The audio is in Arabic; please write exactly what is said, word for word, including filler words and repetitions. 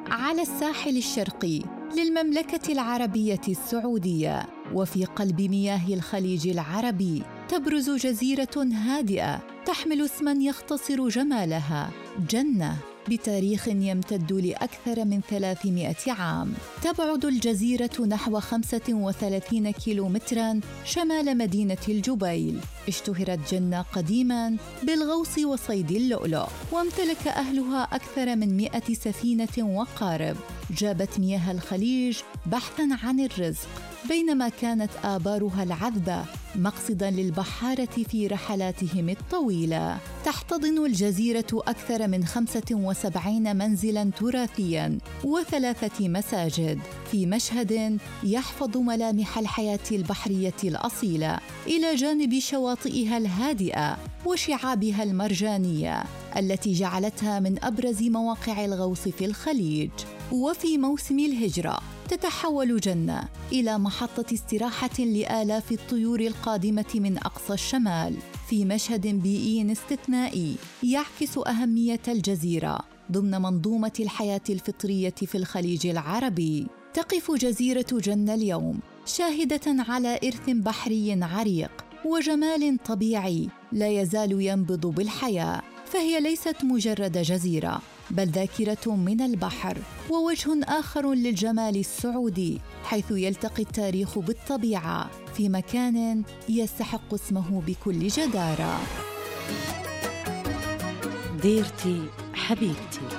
على الساحل الشرقي للمملكة العربية السعودية، وفي قلب مياه الخليج العربي تبرز جزيرة هادئة تحمل اسماً يختصر جمالها: جنة، بتاريخ يمتد لأكثر من ثلاثمائة عام. تبعد الجزيرة نحو خمسة وثلاثين كيلومتراً شمال مدينة الجبيل. اشتهرت جنة قديماً بالغوص وصيد اللؤلؤ، وامتلك أهلها أكثر من مئة سفينة وقارب جابت مياه الخليج بحثاً عن الرزق، بينما كانت آبارها العذبة مقصداً للبحارة في رحلاتهم الطويلة. تحتضن الجزيرة أكثر من خمسة وسبعين منزلاً تراثياً وثلاثة مساجد، في مشهد يحفظ ملامح الحياة البحرية الأصيلة، إلى جانب شواطئها الهادئة وشعابها المرجانية التي جعلتها من أبرز مواقع الغوص في الخليج. وفي موسم الهجرة تتحول جنة إلى محطة استراحة لآلاف الطيور القادمة من أقصى الشمال، في مشهد بيئي استثنائي يعكس أهمية الجزيرة ضمن منظومة الحياة الفطرية في الخليج العربي. تقف جزيرة جنة اليوم شاهدة على إرث بحري عريق وجمال طبيعي لا يزال ينبض بالحياة، فهي ليست مجرد جزيرة، بل ذاكرة من البحر ووجه آخر للجمال السعودي، حيث يلتقي التاريخ بالطبيعة في مكان يستحق اسمه بكل جدارة. ديرتي حبيبتي.